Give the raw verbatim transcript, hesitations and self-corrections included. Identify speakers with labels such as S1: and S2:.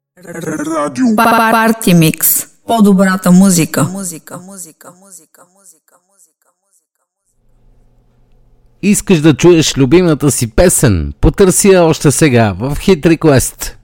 S1: Радио Парти Микс. По-добрата музика. Музика, музика, музика, музика, музика.
S2: Искаш да чуеш любимата си песен? Потърси я още сега в Hit Request.